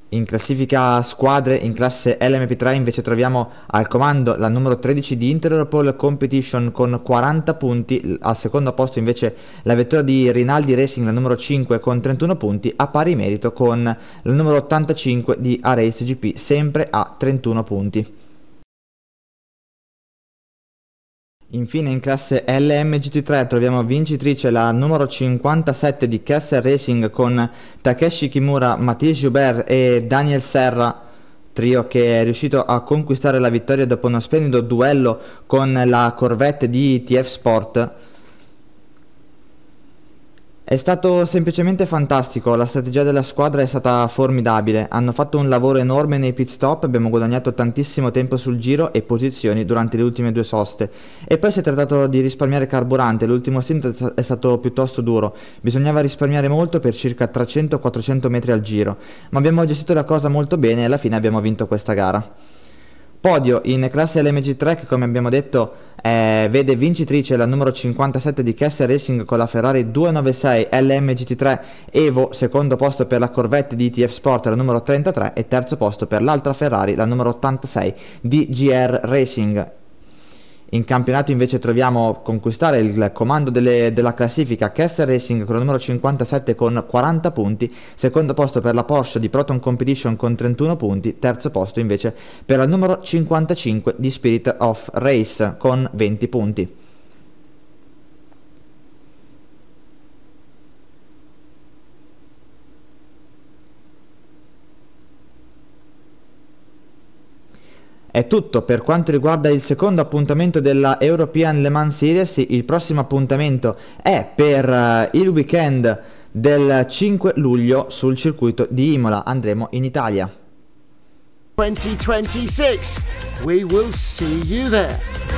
In classifica squadre, in classe LMP3 invece troviamo al comando la numero 13 di Interpol Competition con 40 punti, al secondo posto invece la vettura di Rinaldi Racing, la numero 5 con 31 punti, a pari merito con la numero 85 di A-Race GP, sempre a 31 punti. Infine in classe LMGT3 troviamo vincitrice la numero 57 di Kessel Racing con Takeshi Kimura, Mathis Joubert e Daniel Serra, trio che è riuscito a conquistare la vittoria dopo uno splendido duello con la Corvette di TF Sport. È stato semplicemente fantastico, la strategia della squadra è stata formidabile, hanno fatto un lavoro enorme nei pit stop, abbiamo guadagnato tantissimo tempo sul giro e posizioni durante le ultime due soste e poi si è trattato di risparmiare carburante, l'ultimo stint è stato piuttosto duro, bisognava risparmiare molto per circa 300-400 metri al giro, ma abbiamo gestito la cosa molto bene e alla fine abbiamo vinto questa gara. Podio in classe LMG3 che come abbiamo detto vede vincitrice la numero 57 di Kessel Racing con la Ferrari 296 LMGT3 Evo, secondo posto per la Corvette di TF Sport la numero 33 e terzo posto per l'altra Ferrari la numero 86 di GR Racing. In campionato invece troviamo conquistare il comando della classifica Kessel Racing con il numero 57 con 40 punti, secondo posto per la Porsche di Proton Competition con 31 punti, terzo posto invece per il numero 55 di Spirit of Race con 20 punti. È tutto per quanto riguarda il secondo appuntamento della European Le Mans Series. Il prossimo appuntamento è per il weekend del 5 luglio sul circuito di Imola. Andremo in Italia. 2026. We will see you there.